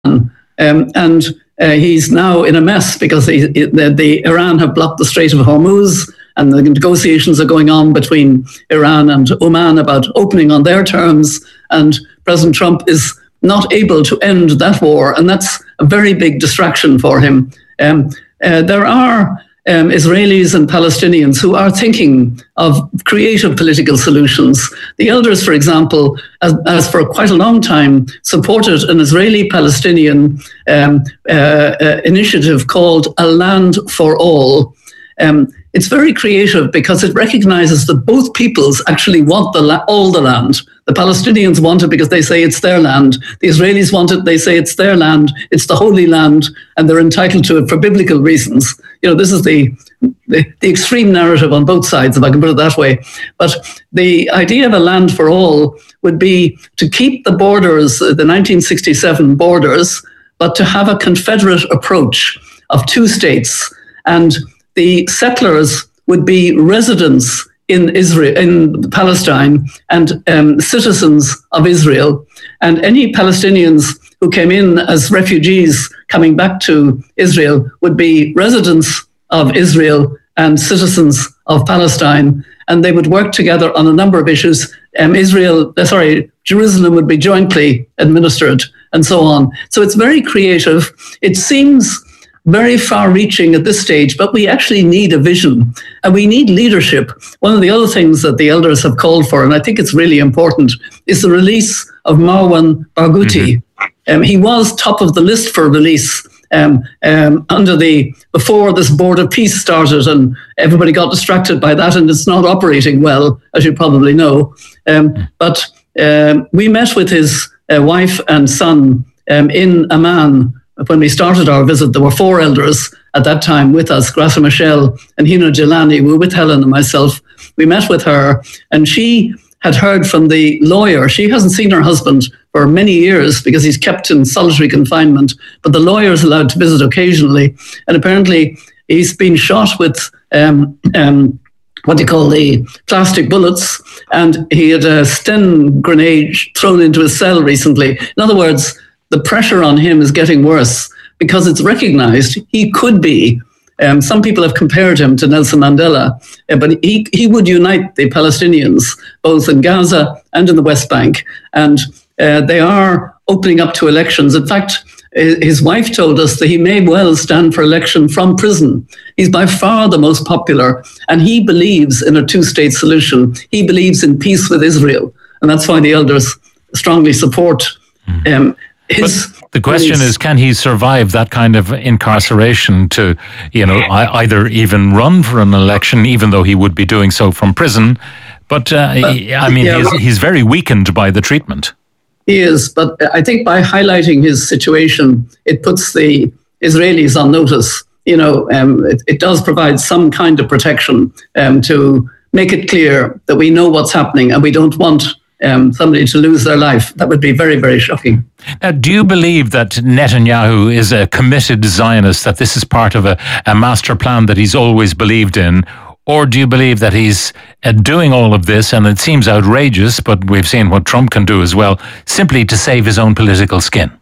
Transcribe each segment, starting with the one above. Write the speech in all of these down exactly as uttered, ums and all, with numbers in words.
Um, and uh, he's now in a mess because he, the, the Iran have blocked the Strait of Hormuz, and the negotiations are going on between Iran and Oman about opening on their terms. And President Trump is not able to end that war, and that's a very big distraction for him. Um, uh, there are um, Israelis and Palestinians who are thinking of creative political solutions. The elders, for example, as, as for quite a long time, supported an Israeli-Palestinian um, uh, uh, initiative called A Land for All. Um, it's very creative because it recognizes that both peoples actually want the la- all the land. The Palestinians want it because they say it's their land. The Israelis want it, they say it's their land, it's the Holy Land, and they're entitled to it for biblical reasons. You know, this is the, the, the extreme narrative on both sides, if I can put it that way. But the idea of a land for all would be to keep the borders, the nineteen sixty-seven borders, but to have a confederate approach of two states. And the settlers would be residents in Israel, in Palestine, and um, citizens of Israel. And any Palestinians who came in as refugees coming back to Israel would be residents of Israel and citizens of Palestine. And they would work together on a number of issues. Um, Israel, uh, sorry, Jerusalem would be jointly administered, and so on. So it's very creative. It seems very far-reaching at this stage, but we actually need a vision and we need leadership. One of the other things that the elders have called for, and I think it's really important, is the release of Marwan Barghouti. Mm-hmm. Um, he was top of the list for release um, um, under the before this Board of Peace started, and everybody got distracted by that, and it's not operating well, as you probably know. Um, but um, we met with his uh, wife and son um, in Amman. When we started our visit, there were four elders at that time with us, Graça Michel and Hina Jelani. We were with Helen and myself. We met with her, and she had heard from the lawyer. She hasn't seen her husband for many years because he's kept in solitary confinement, but the lawyer is allowed to visit occasionally. And apparently he's been shot with um, um, what do you call the plastic bullets, and he had a Sten grenade thrown into his cell recently. In other words, the pressure on him is getting worse because it's recognized he could be. Um, some people have compared him to Nelson Mandela, uh, but he, he would unite the Palestinians, both in Gaza and in the West Bank. And uh, they are opening up to elections. In fact, his wife told us that he may well stand for election from prison. He's by far the most popular, and he believes in a two-state solution. He believes in peace with Israel, and that's why the elders strongly support um, his... But the question release. is, can he survive that kind of incarceration to, you know, either even run for an election, even though he would be doing so from prison? But, uh, uh, I mean, yeah, he's, he's very weakened by the treatment. He is, but I think by highlighting his situation, it puts the Israelis on notice. You know, um, it, it does provide some kind of protection um, to make it clear that we know what's happening and we don't want um, somebody to lose their life. That would be very, very shocking. Now, do you believe that Netanyahu is a committed Zionist, that this is part of a, a master plan that he's always believed in? Or do you believe that he's uh, doing all of this, and it seems outrageous, but we've seen what Trump can do as well, simply to save his own political skin?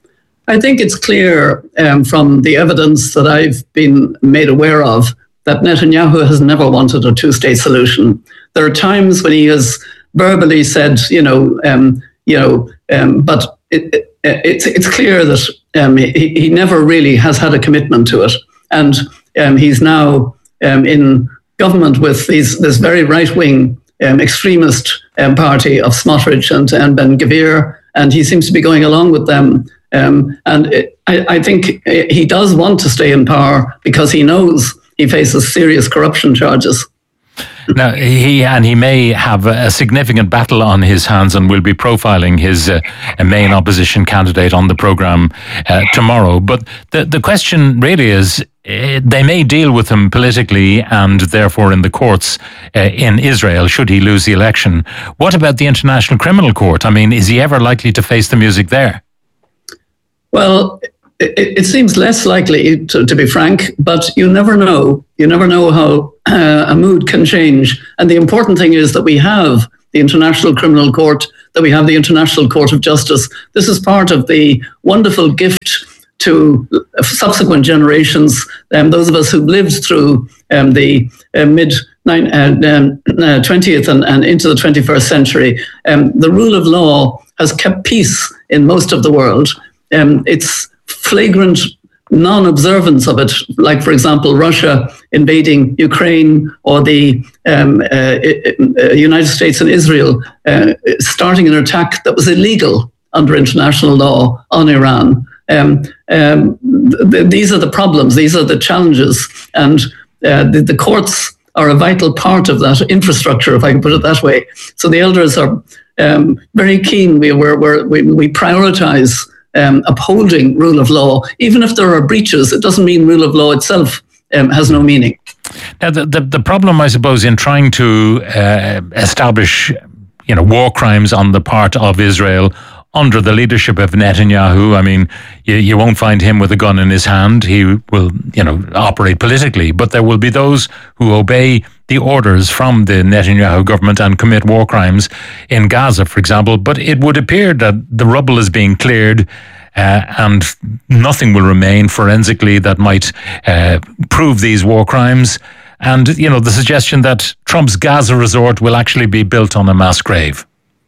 I think it's clear um, from the evidence that I've been made aware of that Netanyahu has never wanted a two-state solution. There are times when he has verbally said, you know, um, you know, um, but it, it, it's it's clear that um, he, he never really has had a commitment to it, and um, he's now um, in government with these, this very right-wing um, extremist um, party of Smotrich and, and Ben-Gvir, and he seems to be going along with them. Um, and it, I, I think he does want to stay in power because he knows he faces serious corruption charges. Now, he and he may have a significant battle on his hands, and will be profiling his uh, main opposition candidate on the programme uh, tomorrow. But the, the question really is, uh, they may deal with him politically and therefore in the courts uh, in Israel, should he lose the election. What about the International Criminal Court? I mean, is he ever likely to face the music there? Well, it, it seems less likely, to, to be frank, but you never know. You never know how uh, a mood can change. And the important thing is that we have the International Criminal Court that we have the International Court of Justice. This is part of the wonderful gift to subsequent generations, um, those of us who lived through um, the uh, mid twentieth and, and into the twenty-first century. Um, the rule of law has kept peace in most of the world. Um, it's flagrant non-observance of it, like, for example, Russia invading Ukraine, or the um, uh, uh, United States and Israel uh, starting an attack that was illegal under international law on Iran. Um, um, th- these are the problems, these are the challenges, and uh, the, the courts are a vital part of that infrastructure, if I can put it that way. So the elders are um, very keen. We, we're, we're, we, we prioritize um, upholding rule of law. Even if there are breaches, it doesn't mean rule of law itself um, has no meaning. Now, the, the, the problem, I suppose, in trying to uh, establish, you know, war crimes on the part of Israel under the leadership of Netanyahu, I mean, you, you won't find him with a gun in his hand. He will, you know, operate politically, but there will be those who obey the orders from the Netanyahu government and commit war crimes in Gaza, for example. But it would appear that the rubble is being cleared uh, and nothing will remain forensically that might uh, prove these war crimes. And, you know, the suggestion that Trump's Gaza resort will actually be built on a mass grave.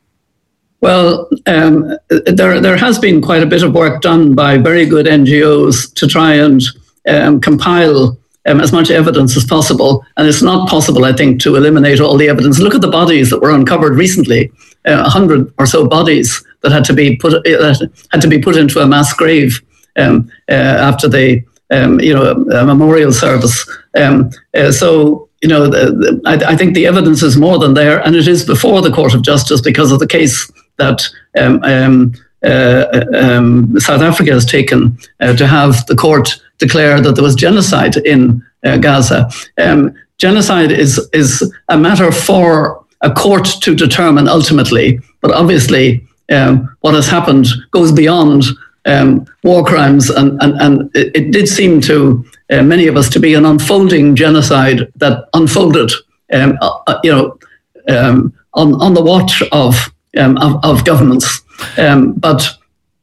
Well, um, there there has been quite a bit of work done by very good N G Os to try and um, compile um, as much evidence as possible. And it's not possible, I think, to eliminate all the evidence. Look at the bodies that were uncovered recently, a uh, hundred or so bodies that had to be put uh, had to be put into a mass grave um, uh, after the um, you know a memorial service. Um, uh, so. You know, the, the, I, I think the evidence is more than there, and it is before the Court of Justice because of the case that um, um, uh, um, South Africa has taken uh, to have the court declare that there was genocide in uh, Gaza. Um, genocide is is a matter for a court to determine ultimately, but obviously um, what has happened goes beyond um, war crimes, and, and, and it, it did seem to Uh, many of us to be an unfolding genocide that unfolded, um, uh, you know, um, on on the watch of um, of, of governments. Um, but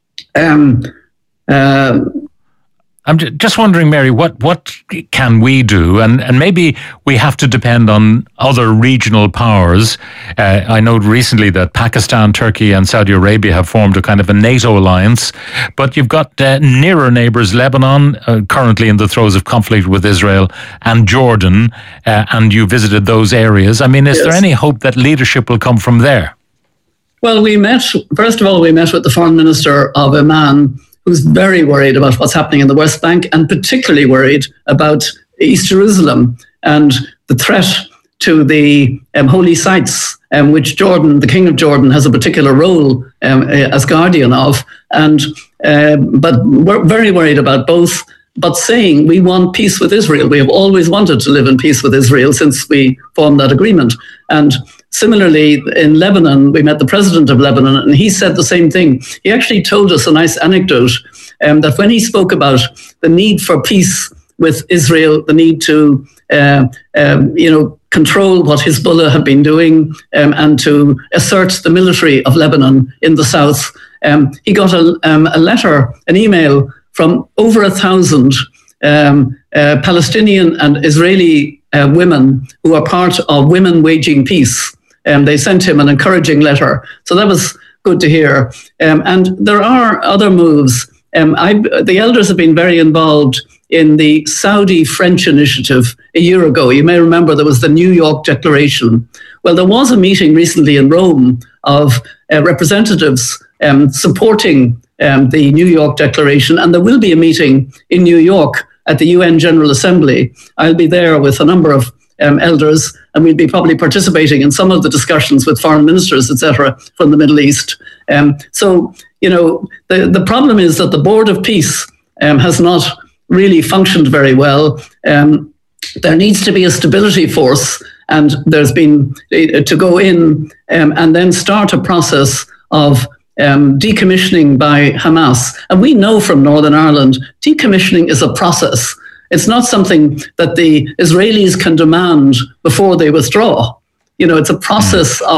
um, uh, I'm just wondering, Mary, what what can we do, and and maybe we have to depend on other regional powers. Uh, I know recently that Pakistan, Turkey, and Saudi Arabia have formed a kind of a NATO alliance, but you've got uh, nearer neighbours, Lebanon, uh, currently in the throes of conflict with Israel, and Jordan, uh, and you visited those areas. I mean, is yes. there any hope that leadership will come from there? Well, we met, first of all, we met with the foreign minister of Oman, who's very worried about what's happening in the West Bank, and particularly worried about East Jerusalem and the threat to the um, holy sites, um, which Jordan, the King of Jordan, has a particular role um, as guardian of. And uh, but we're very worried about both, but saying we want peace with Israel. We have always wanted to live in peace with Israel since we formed that agreement. And similarly, in Lebanon, we met the president of Lebanon, and he said the same thing. He actually told us a nice anecdote um, that when he spoke about the need for peace with Israel, the need to, uh, um, you know, control what Hezbollah have been doing um, and to assert the military of Lebanon in the south, um, he got a, um, a letter, an email from over a thousand um, uh, Palestinian and Israeli uh, women who are part of Women Waging Peace. Um, they sent him an encouraging letter. So that was good to hear. Um, and there are other moves. Um, I, the elders have been very involved in the Saudi-French initiative a year ago. You may remember there was the New York Declaration. Well, there was a meeting recently in Rome of uh, representatives um, supporting um, the New York Declaration, and there will be a meeting in New York at the U N General Assembly. I'll be there with a number of um, elders, and we'll be probably participating in some of the discussions with foreign ministers, et cetera, from the Middle East. Um, so, you know, the, the problem is that the Board of Peace um, has not really functioned very well. Um, there needs to be a stability force, and there's been uh, to go in um, and then start a process of um, decommissioning by Hamas. And we know from Northern Ireland, decommissioning is a process. It's not something that the Israelis can demand before they withdraw. You know, it's a process of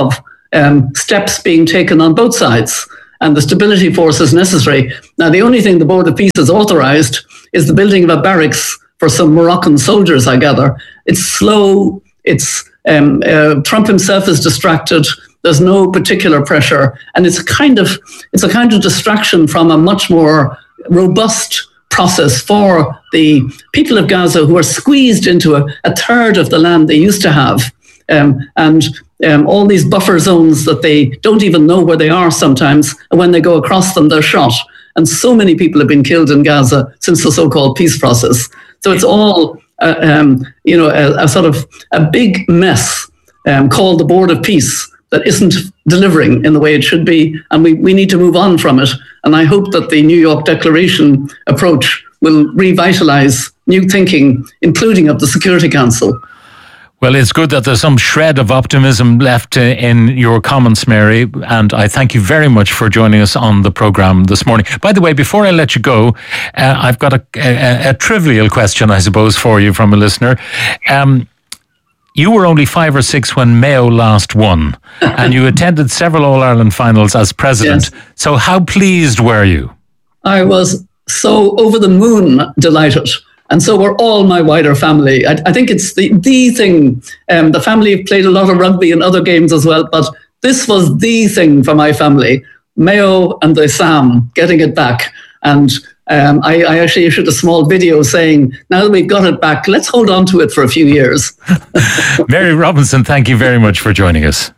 um, steps being taken on both sides, and the stability force is necessary. Now, the only thing the Board of Peace has authorised is the building of a barracks for some Moroccan soldiers, I gather. It's slow, it's um, uh, Trump himself is distracted, there's no particular pressure, and it's a kind of it's a kind of distraction from a much more robust process for the people of Gaza, who are squeezed into a, a third of the land they used to have, um, and um, all these buffer zones that they don't even know where they are sometimes, and when they go across them, they're shot. And so many people have been killed in Gaza since the so-called peace process. So it's all, uh, um, you know, a, a sort of a big mess um, called the Board of Peace that isn't delivering in the way it should be, and we, we need to move on from it. And I hope that the New York Declaration approach will revitalise new thinking, including of the Security Council. Well, it's good that there's some shred of optimism left uh, in your comments, Mary, and I thank you very much for joining us on the programme this morning. By the way, before I let you go, uh, I've got a, a, a trivial question, I suppose, for you from a listener. Um, You were only five or six when Mayo last won, and you attended several All-Ireland finals as president. Yes. So how pleased were you? I was so over the moon delighted. And so were all my wider family. I, I think it's the, the thing. Um, the family played a lot of rugby and other games as well, but this was the thing for my family. Mayo and the Sam, getting it back. And Um, I, I actually issued a small video saying, now that we've got it back, let's hold on to it for a few years. Mary Robinson, thank you very much for joining us.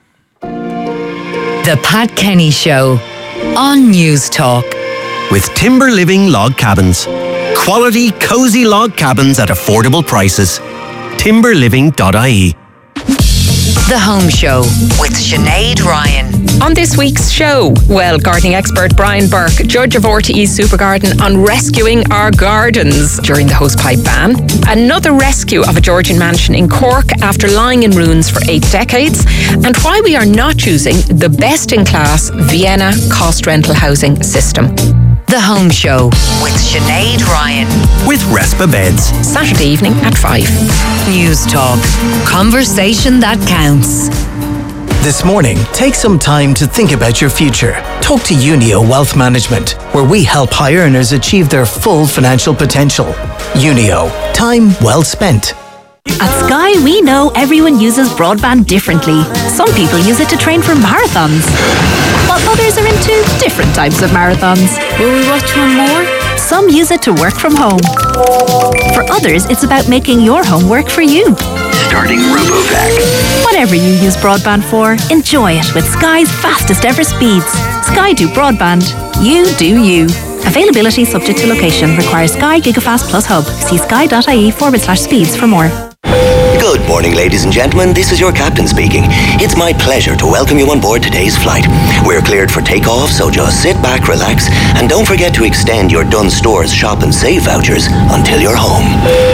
The Pat Kenny Show on News Talk. With Timber Living Log Cabins. Quality, cosy log cabins at affordable prices. timber living dot I E. The Home Show with Sinead Ryan. On this week's show, well, gardening expert Brian Burke, judge of R T E's Supergarden, on rescuing our gardens during the hosepipe ban. Another rescue of a Georgian mansion in Cork after lying in ruins for eight decades. And why we are not using the best-in-class Vienna cost rental housing system. The Home Show with Sinead Ryan. With Respa Beds. Saturday evening at five. News Talk. Conversation that counts. This morning, take some time to think about your future. Talk to Unio Wealth Management, where we help high earners achieve their full financial potential. Unio. Time well spent. At Sky, we know everyone uses broadband differently. Some people use it to train for marathons, while others are into different types of marathons. Will we watch one more? Some use it to work from home. For others, it's about making your home work for you. Starting RoboVac. Whatever you use broadband for, enjoy it with Sky's fastest ever speeds. Sky do broadband. You do you. Availability subject to location. Requires Sky Gigafast Plus Hub. See sky.ie forward slash speeds for more. Good morning, ladies and gentlemen. This is your captain speaking. It's my pleasure to welcome you on board today's flight. We're cleared for takeoff, so just sit back, relax, and don't forget to extend your Dunnes Stores Shop and Save vouchers until you're home.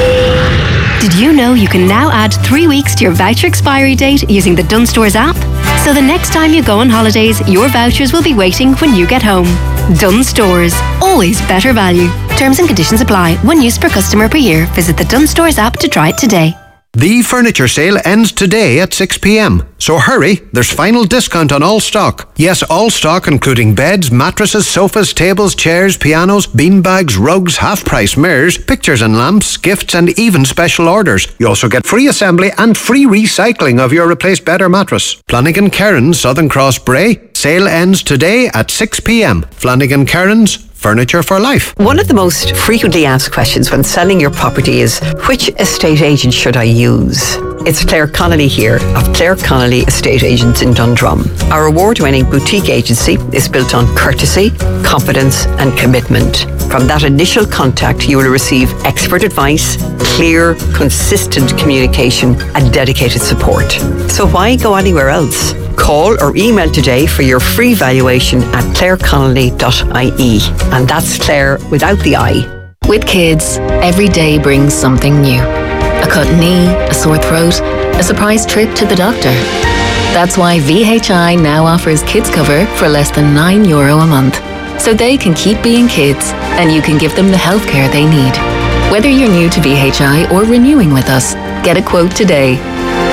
Did you know you can now add three weeks to your voucher expiry date using the Dunnes Stores app? So the next time you go on holidays, your vouchers will be waiting when you get home. Dunnes Stores. Always better value. Terms and conditions apply. One use per customer per year. Visit the Dunnes Stores app to try it today. The furniture sale ends today at six p.m. So hurry, there's final discount on all stock. Yes, all stock including beds, mattresses, sofas, tables, chairs, pianos, beanbags, rugs, half-price mirrors, pictures and lamps, gifts and even special orders. You also get free assembly and free recycling of your replaced bed or mattress. Flanagan Cairns, Southern Cross Bray. Sale ends today at six p.m. Flanagan Cairns, furniture for life. One of the most frequently asked questions when selling your property is, which estate agent should I use? It's Claire Connolly here of Claire Connolly Estate Agents in Dundrum. Our award-winning boutique agency is built on courtesy, confidence and commitment. From that initial contact, you will receive expert advice, clear, consistent communication and dedicated support. So why go anywhere else? Call or email today for your free valuation at claire connolly dot I E. And that's Claire without the I. With kids, every day brings something new. A cut knee, a sore throat, a surprise trip to the doctor. That's why V H I now offers kids cover for less than nine euro a month. So they can keep being kids and you can give them the healthcare they need. Whether you're new to V H I or renewing with us, get a quote today.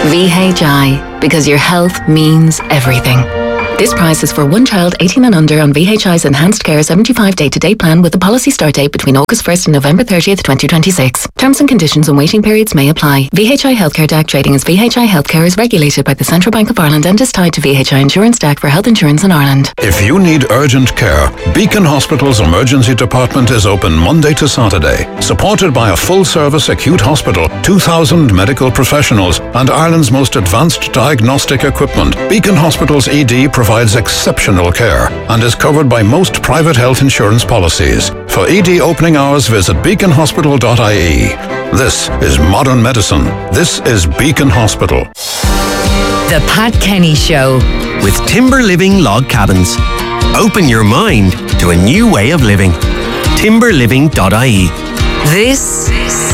V H I, because your health means everything. This price is for one child eighteen and under on V H I's Enhanced Care seventy-five day-to-day plan with a policy start date between August first and November thirtieth, twenty twenty-six. Terms and conditions and waiting periods may apply. V H I Healthcare D A C trading as V H I Healthcare is regulated by the Central Bank of Ireland and is tied to V H I Insurance D A C for health insurance in Ireland. If you need urgent care, Beacon Hospital's emergency department is open Monday to Saturday. Supported by a full-service acute hospital, two thousand medical professionals and Ireland's most advanced diagnostic equipment, Beacon Hospital's E D provides exceptional care and is covered by most private health insurance policies. For E D opening hours, visit beacon hospital dot I E. This is modern medicine. This is Beacon Hospital. The Pat Kenny Show with Timber Living Log Cabins. Open your mind to a new way of living. timber living dot I E. This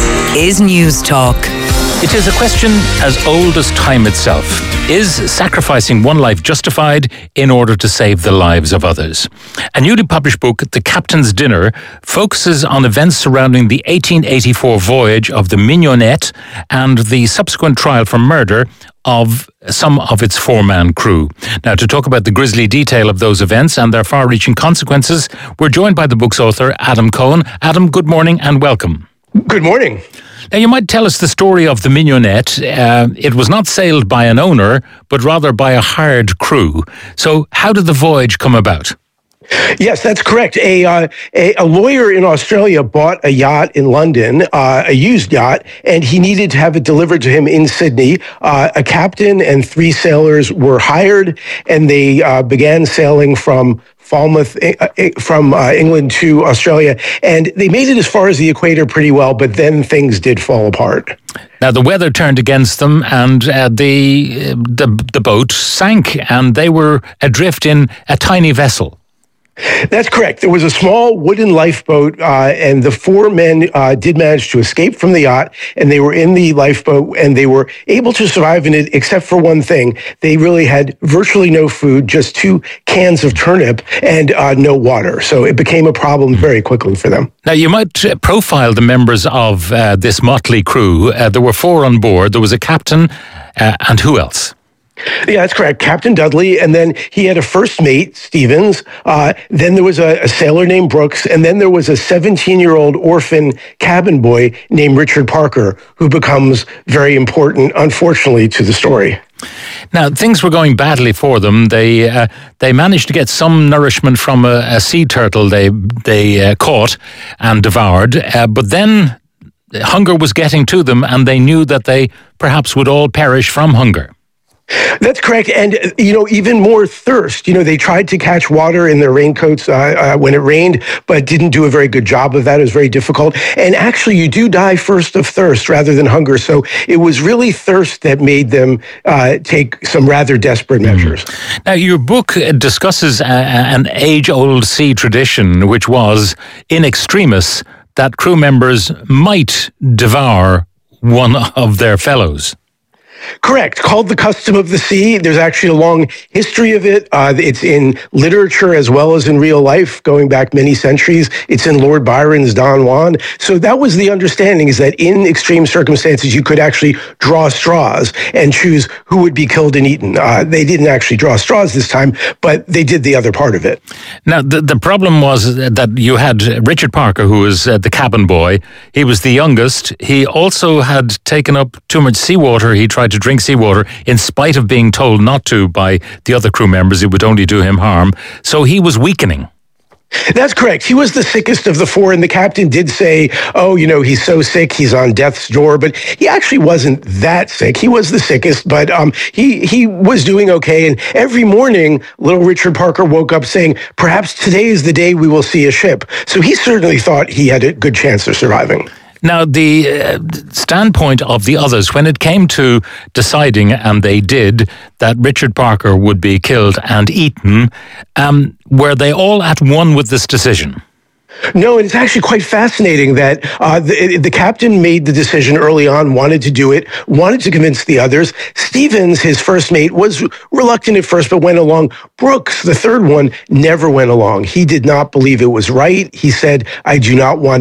is News Talk. It is a question as old as time itself. Is sacrificing one life justified in order to save the lives of others? A newly published book, The Captain's Dinner, focuses on events surrounding the eighteen eighty-four voyage of the Mignonette and the subsequent trial for murder of some of its four-man crew. Now, to talk about the grisly detail of those events and their far-reaching consequences, we're joined by the book's author, Adam Cohen. Adam, good morning and welcome. Good morning. Now, you might tell us the story of the Mignonette. Uh, it was not sailed by an owner, but rather by a hired crew. So how did the voyage come about? Yes, that's correct. A, uh, a a lawyer in Australia bought a yacht in London, uh, a used yacht, and he needed to have it delivered to him in Sydney. Uh, a captain and three sailors were hired, and they uh, began sailing from Falmouth, uh, from uh, England to Australia, and they made it as far as the equator pretty well, but then things did fall apart. Now, the weather turned against them, and uh, the, the the boat sank, and they were adrift in a tiny vessel. That's correct. There was a small wooden lifeboat, uh, and the four men uh, did manage to escape from the yacht, and they were in the lifeboat, and they were able to survive in it, except for one thing. They really had virtually no food, just two cans of turnip, and uh, no water. So it became a problem very quickly for them. Now, you might uh, profile the members of uh, this motley crew. Uh, there were four on board. There was a captain, uh, and who else? Yeah, that's correct. Captain Dudley, and then he had a first mate, Stevens. Uh, then there was a, a sailor named Brooks, and then there was a seventeen-year-old orphan cabin boy named Richard Parker, who becomes very important, unfortunately, to the story. Now, things were going badly for them. They uh, they managed to get some nourishment from a, a sea turtle they they uh, caught and devoured, uh, but then hunger was getting to them, and they knew that they perhaps would all perish from hunger. That's correct. And, you know, even more thirst. You know, they tried to catch water in their raincoats uh, uh, when it rained, but didn't do a very good job of that. It was very difficult. And actually, you do die first of thirst rather than hunger. So it was really thirst that made them uh, take some rather desperate measures. Now, your book discusses a, an age-old sea tradition, which was, in extremis, that crew members might devour one of their fellows. Correct. Called the custom of the sea. There's actually a long history of it. Uh, it's in literature as well as in real life, going back many centuries. It's in Lord Byron's Don Juan. So that was the understanding, is that in extreme circumstances, you could actually draw straws and choose who would be killed and eaten. Uh, they didn't actually draw straws this time, but they did the other part of it. Now, the, the problem was that you had Richard Parker, who was uh, the cabin boy. He was the youngest. He also had taken up too much seawater. He tried to drink seawater in spite of being told not to by the other crew members. It would only do him harm. So he was weakening. That's correct. He was the sickest of the four, and the captain did say, oh, you know, he's so sick, he's on death's door, but he actually wasn't that sick. He was the sickest, but um, he, he was doing okay, and every morning, little Richard Parker woke up saying, perhaps today is the day we will see a ship. So he certainly thought he had a good chance of surviving. Now, the uh, standpoint of the others, when it came to deciding, and they did, that Richard Parker would be killed and eaten, um, were they all at one with this decision? No, and it's actually quite fascinating that uh, the, the captain made the decision early on, wanted to do it, wanted to convince the others. Stevens, his first mate, was reluctant at first, but went along. Brooks, the third one, never went along. He did not believe it was right. He said, I do not want to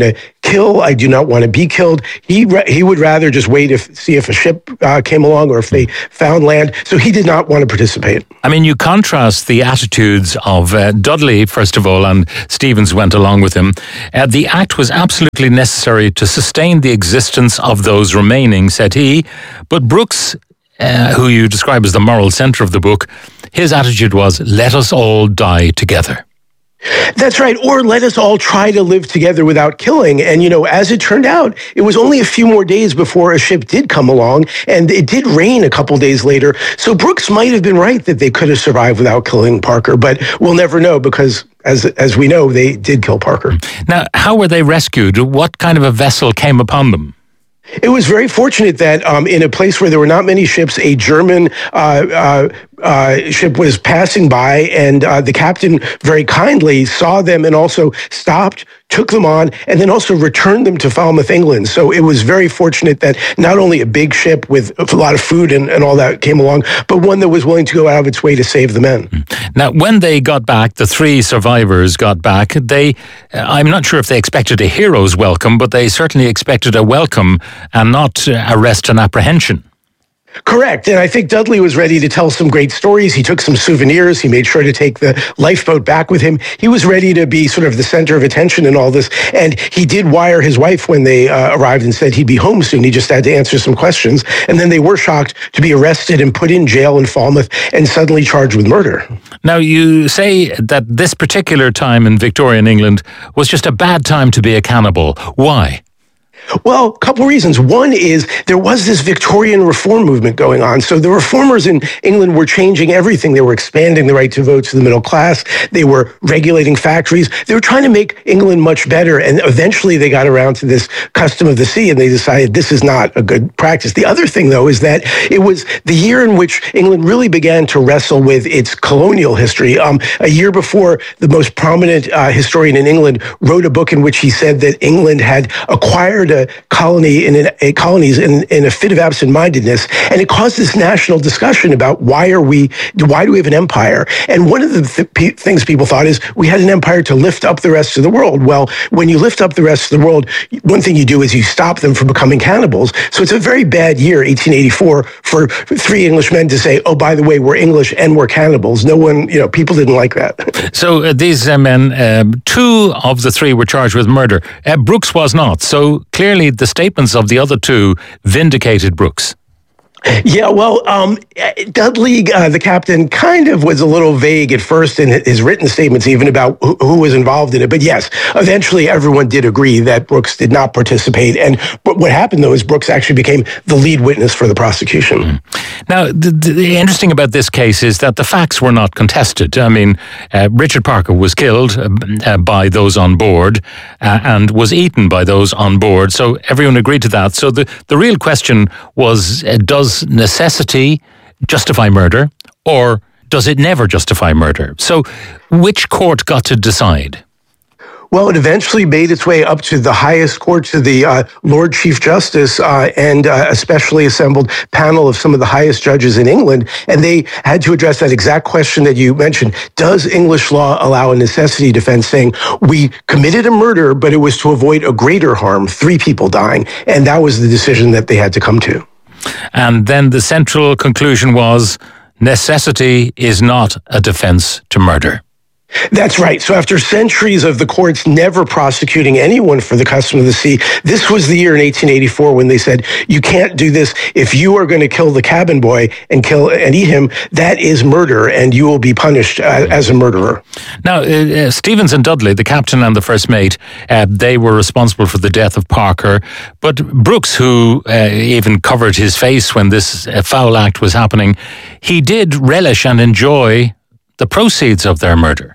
kill. I do not want to be killed. He he would rather just wait if see if a ship uh, came along or if they found land. So he did not want to participate. I mean, you contrast the attitudes of uh, Dudley, first of all, and Stevens went along with him. Uh, the act was absolutely necessary to sustain the existence of those remaining, said he. But Brooks, uh, who you describe as the moral centre of the book, his attitude was, let us all die together. That's right. Or let us all try to live together without killing. And, you know, as it turned out, it was only a few more days before a ship did come along, and it did rain a couple days later. So Brooks might have been right that they could have survived without killing Parker, but we'll never know because, as as we know, they did kill Parker. Now, how were they rescued? What kind of a vessel came upon them? It was very fortunate that um, in a place where there were not many ships, a German uh, uh, uh, ship was passing by, and uh, the captain very kindly saw them and also stopped, took them on, and then also returned them to Falmouth, England. So it was very fortunate that not only a big ship with a lot of food and, and all that came along, but one that was willing to go out of its way to save the men. Now, when they got back, the three survivors got back, they, uh, I'm not sure if they expected a hero's welcome, but they certainly expected a welcome and not uh, arrest and apprehension. Correct. And I think Dudley was ready to tell some great stories. He took some souvenirs. He made sure to take the lifeboat back with him. He was ready to be sort of the center of attention in all this. And he did wire his wife when they uh, arrived and said he'd be home soon. He just had to answer some questions. And then they were shocked to be arrested and put in jail in Falmouth and suddenly charged with murder. Now, you say that this particular time in Victorian England was just a bad time to be a cannibal. Why? Well, a couple of reasons. One is there was this Victorian reform movement going on. So the reformers in England were changing everything. They were expanding the right to vote to the middle class. They were regulating factories. They were trying to make England much better. And eventually they got around to this custom of the sea and they decided this is not a good practice. The other thing, though, is that it was the year in which England really began to wrestle with its colonial history. Um, a year before, the most prominent uh, historian in England wrote a book in which he said that England had acquired a colony in an, a colonies in, in a fit of absent-mindedness, and it caused this national discussion about why are we, why do we have an empire? And one of the th- p- things people thought is we had an empire to lift up the rest of the world. Well, when you lift up the rest of the world, one thing you do is you stop them from becoming cannibals. So it's a very bad year, eighteen eighty-four, for three Englishmen to say, "Oh, by the way, we're English and we're cannibals." No one, you know, people didn't like that. So uh, these uh, men, um, two of the three were charged with murder. Uh, Brooks was not. So clearly the statements of the other two vindicated Brooks. Yeah, well, um, Dudley, uh, the captain, kind of was a little vague at first in his written statements, even about who, who was involved in it. But yes, eventually everyone did agree that Brooks did not participate. And what happened, though, is Brooks actually became the lead witness for the prosecution. Mm. Now, the, the interesting about this case is that the facts were not contested. I mean, uh, Richard Parker was killed uh, uh, by those on board uh, and was eaten by those on board. So everyone agreed to that. So the, the real question was, uh, does necessity justify murder, or does it never justify murder? So which court got to decide? Well, it eventually made its way up to the highest court, to the uh, Lord Chief Justice, uh, and uh, a specially assembled panel of some of the highest judges in England. And they had to address that exact question that you mentioned. Does English law allow a necessity defense, saying we committed a murder, but it was to avoid a greater harm, three people dying? And that was the decision that they had to come to. And then the central conclusion was necessity is not a defense to murder. That's right. So after centuries of the courts never prosecuting anyone for the custom of the sea, this was the year in eighteen eighty-four when they said, you can't do this. If you are going to kill the cabin boy and kill and eat him, that is murder, and you will be punished uh, as a murderer. Now, uh, uh, Stevens and Dudley, the captain and the first mate, uh, they were responsible for the death of Parker. But Brooks, who uh, even covered his face when this uh, foul act was happening, he did relish and enjoy the proceeds of their murder.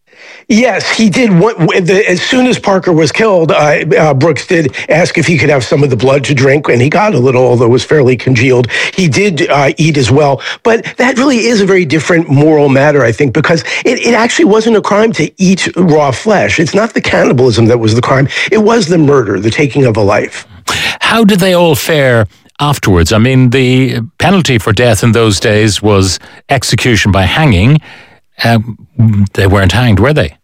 Yes, he did. As soon as Parker was killed, uh, uh, Brooks did ask if he could have some of the blood to drink, and he got a little, although it was fairly congealed. He did uh, eat as well. But that really is a very different moral matter, I think, because it, it actually wasn't a crime to eat raw flesh. It's not the cannibalism that was the crime. It was the murder, the taking of a life. How did they all fare afterwards? I mean, the penalty for death in those days was execution by hanging. Um, they weren't hanged, were they?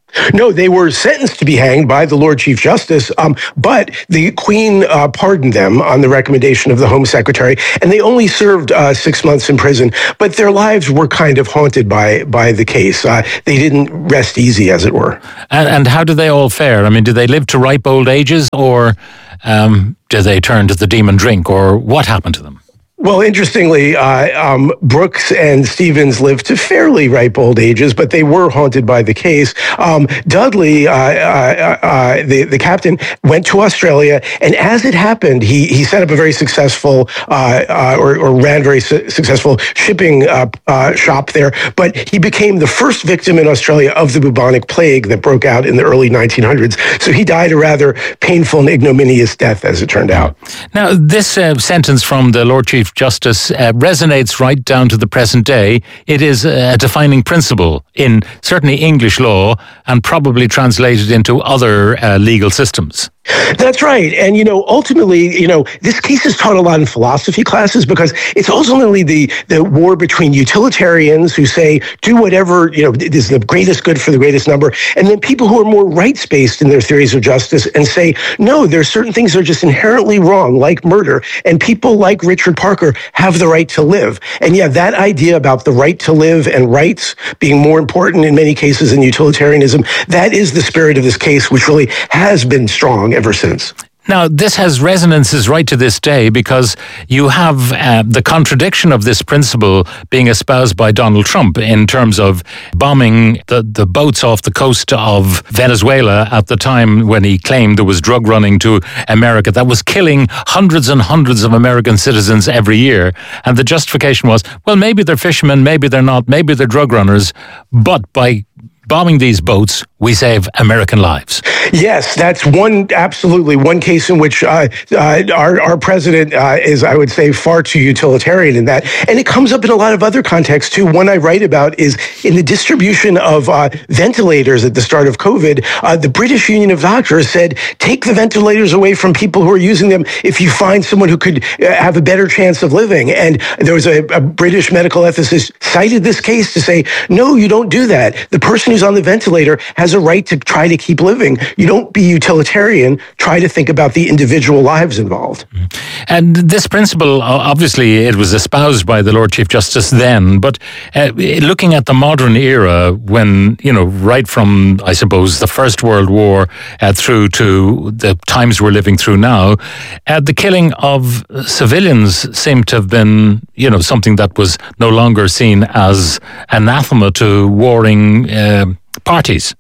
No, they were sentenced to be hanged by the Lord Chief Justice, um, but the Queen uh, pardoned them on the recommendation of the Home Secretary, and they only served uh, six months in prison. But their lives were kind of haunted by by the case. Uh, they didn't rest easy, as it were. And, and how do they all fare? I mean, do they live to ripe old ages, or um, do they turn to the demon drink, or what happened to them? Well, interestingly, uh, um, Brooks and Stevens lived to fairly ripe old ages, but they were haunted by the case. Um, Dudley, uh, uh, uh, the, the captain, went to Australia, and as it happened, he, he set up a very successful, uh, uh, or, or ran very su- successful shipping uh, uh, shop there, but he became the first victim in Australia of the bubonic plague that broke out in the early nineteen hundreds. So he died a rather painful and ignominious death, as it turned out. Now, this uh, sentence from the Lord Chief Justice uh, resonates right down to the present day. It is a defining principle in certainly English law and probably translated into other uh, legal systems. That's right. And, you know, ultimately, you know, this case is taught a lot in philosophy classes because it's ultimately the, the war between utilitarians who say, do whatever, you know, is the greatest good for the greatest number. And then people who are more rights-based in their theories of justice and say, no, there are certain things that are just inherently wrong, like murder. And people like Richard Parker have the right to live. And yeah, that idea about the right to live and rights being more important in many cases than utilitarianism, that is the spirit of this case, which really has been strong ever since. Now, this has resonances right to this day because you have uh, the contradiction of this principle being espoused by Donald Trump in terms of bombing the, the boats off the coast of Venezuela at the time when he claimed there was drug running to America that was killing hundreds and hundreds of American citizens every year. And the justification was, well, maybe they're fishermen, maybe they're not, maybe they're drug runners, but by bombing these boats, we save American lives. Yes, that's one, absolutely, one case in which uh, uh, our, our president uh, is, I would say, far too utilitarian in that. And it comes up in a lot of other contexts, too. One I write about is in the distribution of uh, ventilators at the start of COVID. Uh, the British Union of Doctors said, take the ventilators away from people who are using them if you find someone who could uh, have a better chance of living. And there was a, a British medical ethicist cited this case to say, no, you don't do that. The person who's on the ventilator has a right to try to keep living. You don't be utilitarian. Try to think about the individual lives involved. And this principle, obviously, it was espoused by the Lord Chief Justice then, but uh, looking at the modern era, when, you know, right from, I suppose, the First World War uh, through to the times we're living through now, uh, the killing of civilians seemed to have been, you know, something that was no longer seen as anathema to warring uh, parties.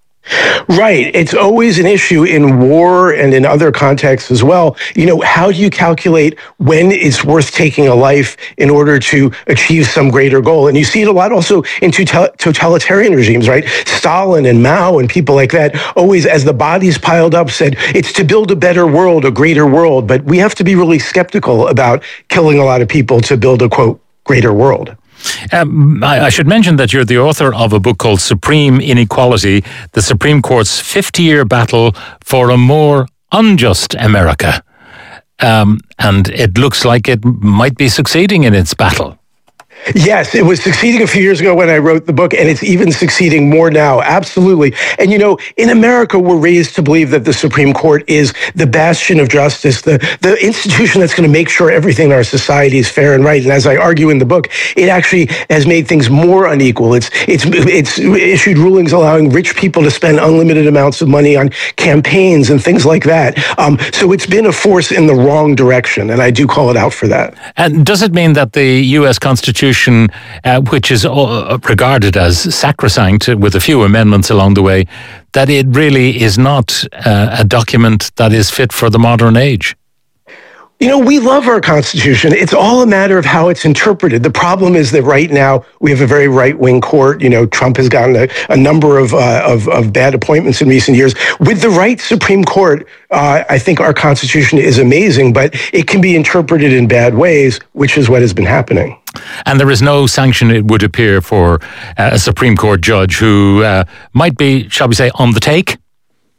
Right. It's always an issue in war and in other contexts as well. You know, how do you calculate when it's worth taking a life in order to achieve some greater goal? And you see it a lot also in totalitarian regimes, right? Stalin and Mao and people like that always, as the bodies piled up, said it's to build a better world, a greater world. But we have to be really skeptical about killing a lot of people to build a, quote, greater world. Um, I, I should mention that you're the author of a book called Supreme Inequality, the Supreme Court's fifty-year battle for a more unjust America. Um, and it looks like it might be succeeding in its battle. Yes, it was succeeding a few years ago when I wrote the book, and it's even succeeding more now. Absolutely. And, you know, in America, we're raised to believe that the Supreme Court is the bastion of justice, the, the institution that's going to make sure everything in our society is fair and right. And as I argue in the book, it actually has made things more unequal. It's, it's, it's issued rulings allowing rich people to spend unlimited amounts of money on campaigns and things like that. Um, so it's been a force in the wrong direction, and I do call it out for that. And does it mean that the U S Constitution, Uh, which is uh, regarded as sacrosanct with a few amendments along the way, that it really is not uh, a document that is fit for the modern age? You know, we love our Constitution. It's all a matter of how it's interpreted. The problem is that right now we have a very right-wing court. You know, Trump has gotten a, a number of, uh, of of bad appointments in recent years. With the right Supreme Court, uh, I think our Constitution is amazing, but it can be interpreted in bad ways, which is what has been happening. And there is no sanction, it would appear, for uh, a Supreme Court judge who uh, might be, shall we say, on the take?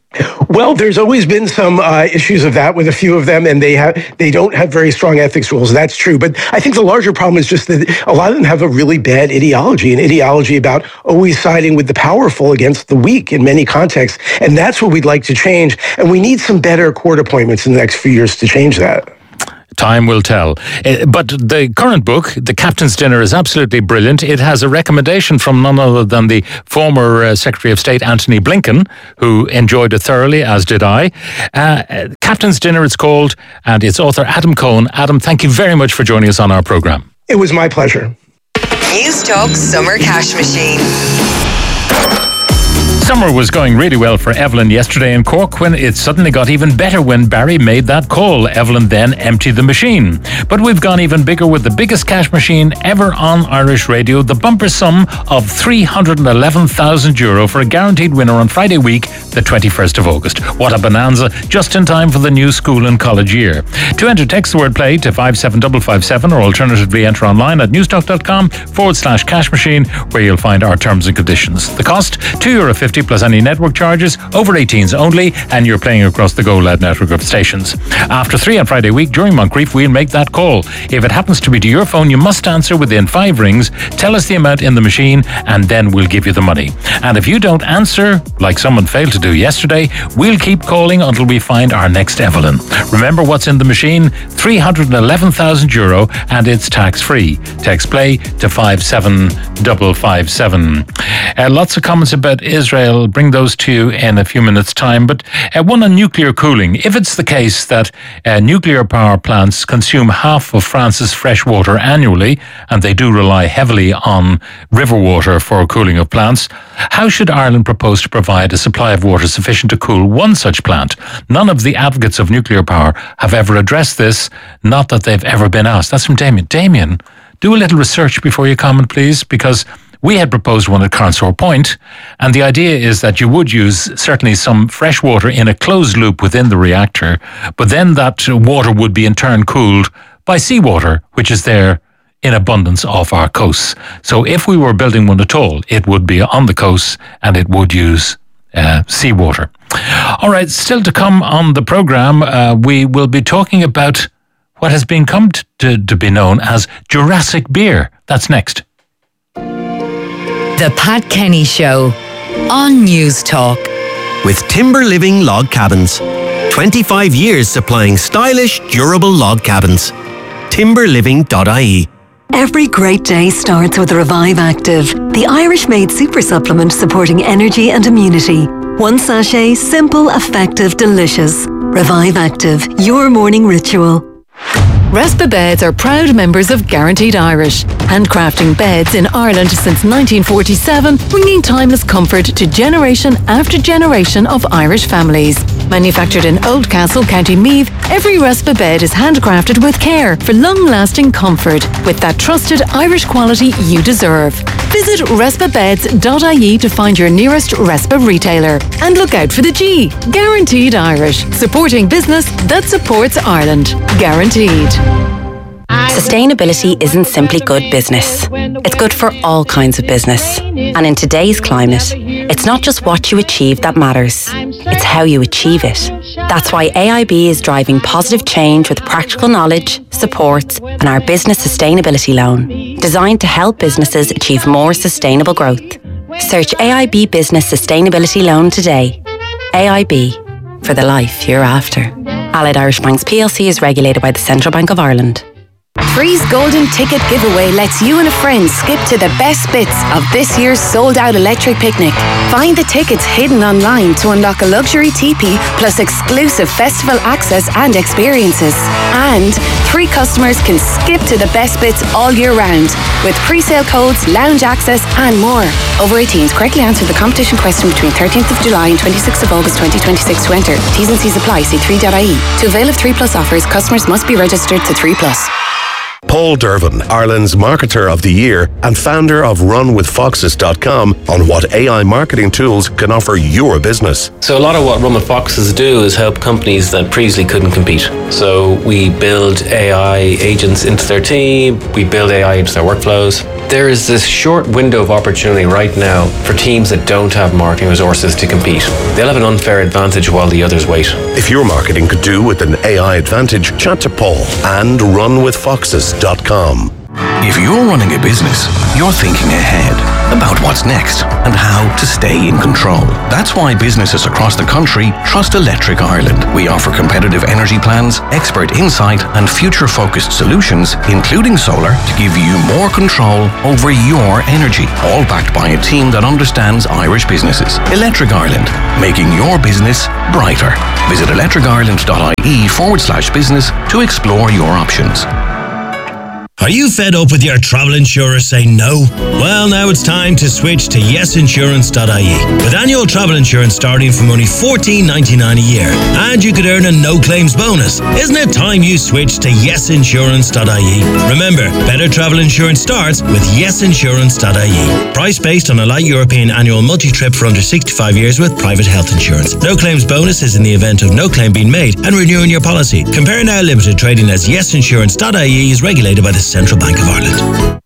Well, there's always been some uh, issues of that with a few of them, and they have they don't have very strong ethics rules. That's true, but I think the larger problem is just that a lot of them have a really bad ideology, an ideology about always siding with the powerful against the weak in many contexts, and that's what we'd like to change. And we need some better court appointments in the next few years to change that. Time will tell. Uh, but the current book, The Captain's Dinner, is absolutely brilliant. It has a recommendation from none other than the former uh, Secretary of State, Antony Blinken, who enjoyed it thoroughly, as did I. Uh, Captain's Dinner, it's called, and its author, Adam Cohen. Adam, thank you very much for joining us on our programme. It was my pleasure. News Talk Summer Cash Machine. Summer was going really well for Evelyn yesterday in Cork when it suddenly got even better when Barry made that call. Evelyn then emptied the machine. But we've gone even bigger with the biggest cash machine ever on Irish radio, the bumper sum of three hundred eleven thousand euro for a guaranteed winner on Friday week, the twenty-first of August. What a bonanza, just in time for the new school and college year. To enter, text the word play to five seven five five seven or alternatively enter online at newstalk.com forward slash cash machine, where you'll find our terms and conditions. The cost, two euro fifty plus any network charges, over eighteens only, and you're playing across the Go Loud network of stations. After three on Friday week during Moncrief, we'll make that call. If it happens to be to your phone, you must answer within five rings, tell us the amount in the machine, and then we'll give you the money. And if you don't answer, like someone failed to do yesterday, we'll keep calling until we find our next Evelyn. Remember what's in the machine? three hundred eleven thousand euro, and it's tax-free. Text play to five seven five five seven. Uh, lots of comments about Israel. I'll bring those to you in a few minutes' time. But uh, one on nuclear cooling. If it's the case that uh, nuclear power plants consume half of France's fresh water annually, and they do rely heavily on river water for cooling of plants, how should Ireland propose to provide a supply of water sufficient to cool one such plant? None of the advocates of nuclear power have ever addressed this, not that they've ever been asked. That's from Damien. Damien, do a little research before you comment, please, because we had proposed one at Carnsore Point, and the idea is that you would use certainly some fresh water in a closed loop within the reactor, but then that water would be in turn cooled by seawater, which is there in abundance off our coasts. So if we were building one at all, it would be on the coast and it would use uh, seawater. All right, still to come on the programme, uh, we will be talking about what has been come to, to be known as Jurassic beer. That's next. The Pat Kenny Show on News Talk. With Timber Living Log Cabins. twenty-five years supplying stylish, durable log cabins. timber living dot I E. Every great day starts with Revive Active, the Irish-made super supplement supporting energy and immunity. One sachet, simple, effective, delicious. Revive Active, your morning ritual. Respa Beds are proud members of Guaranteed Irish, handcrafting beds in Ireland since nineteen forty-seven, bringing timeless comfort to generation after generation of Irish families. Manufactured in Oldcastle, County Meath, every Respa bed is handcrafted with care for long-lasting comfort, with that trusted Irish quality you deserve. Visit respa beds dot I E to find your nearest Respa retailer. And look out for the G, Guaranteed Irish, supporting business that supports Ireland. Guaranteed. Sustainability isn't simply good business. It's good for all kinds of business. And in today's climate, it's not just what you achieve that matters. It's how you achieve it. That's why A I B is driving positive change with practical knowledge, support, and our business sustainability loan, designed to help businesses achieve more sustainable growth. Search A I B Business Sustainability Loan today. A I B, for the life you're after. Allied Irish Banks P L C is regulated by the Central Bank of Ireland. Three's Golden Ticket Giveaway lets you and a friend skip to the best bits of this year's sold-out electric picnic. Find the tickets hidden online to unlock a luxury teepee plus exclusive festival access and experiences. And three customers can skip to the best bits all year round with pre-sale codes, lounge access and more. Over eighteens, correctly answer the competition question between thirteenth of July and twenty-sixth of August twenty twenty-six to enter. T's and C's apply. See three dot I E. To avail of three plus offers, customers must be registered to three plus. Paul Dervin, Ireland's Marketer of the Year and founder of run with foxes dot com, on what A I marketing tools can offer your business. So a lot of what Run with Foxes do is help companies that previously couldn't compete. So we build A I agents into their team, we build A I into their workflows. There is this short window of opportunity right now for teams that don't have marketing resources to compete. They'll have an unfair advantage while the others wait. If your marketing could do with an A I advantage, chat to Paul and run with foxes dot com. If you're running a business, you're thinking ahead about what's next and how to stay in control. That's why businesses across the country trust Electric Ireland. We offer competitive energy plans, expert insight, and future-focused solutions, including solar, to give you more control over your energy, all backed by a team that understands Irish businesses. Electric Ireland, making your business brighter. Visit electricireland.ie forward slash business to explore your options. Are you fed up with your travel insurer saying no? Well, now it's time to switch to yes insurance dot I E. With annual travel insurance starting from only fourteen ninety-nine a year, and you could earn a no-claims bonus. Isn't it time you switch to yes insurance dot I E? Remember, better travel insurance starts with yes insurance dot I E. Price based on a light European annual multi-trip for under sixty-five years with private health insurance. No-claims bonus is in the event of no claim being made and renewing your policy. Compare Now Limited, trading as yes insurance dot I E, is regulated by the Central Bank of Ireland.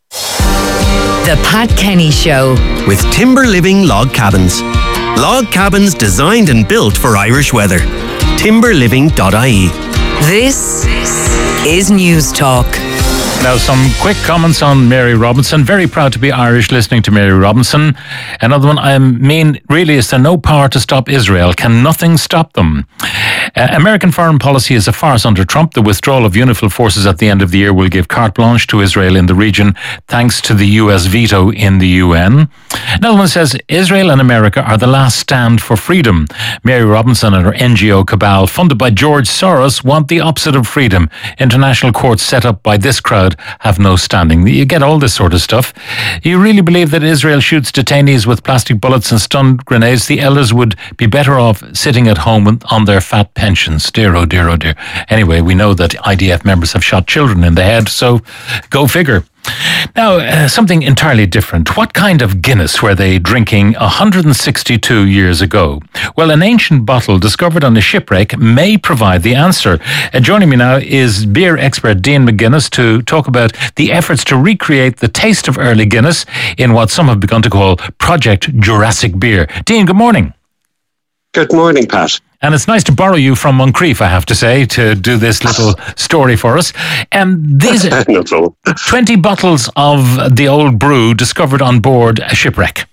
The Pat Kenny Show with Timber Living Log Cabins. Log cabins designed and built for Irish weather. timber living dot I E. This is News Talk. Now, some quick comments on Mary Robinson. Very proud to be Irish listening to Mary Robinson. Another one, I mean, really, is there no power to stop Israel? Can nothing stop them? Uh, American foreign policy is a farce under Trump. The withdrawal of UNIFIL forces at the end of the year will give carte blanche to Israel in the region, thanks to the U S veto in the U N. Another one says, Israel and America are the last stand for freedom. Mary Robinson and her N G O cabal, funded by George Soros, want the opposite of freedom. International courts set up by this crowd have no standing. You get all this sort of stuff. You really believe that Israel shoots detainees with plastic bullets and stun grenades? The elders would be better off sitting at home on their fat pensions. Dear, oh dear, oh dear. Anyway, we know that I D F members have shot children in the head, so go figure. Now, uh, something entirely different. What kind of Guinness were they drinking one hundred sixty-two years ago? Well, an ancient bottle discovered on a shipwreck may provide the answer. Uh, joining me now is beer expert Dean McGuinness to talk about the efforts to recreate the taste of early Guinness in what some have begun to call Project Jurassic Beer. Dean, good morning. Good morning, Pat. And it's nice to borrow you from Moncrief, I have to say, to do this little story for us. And these no trouble. twenty bottles of the old brew discovered on board a shipwreck.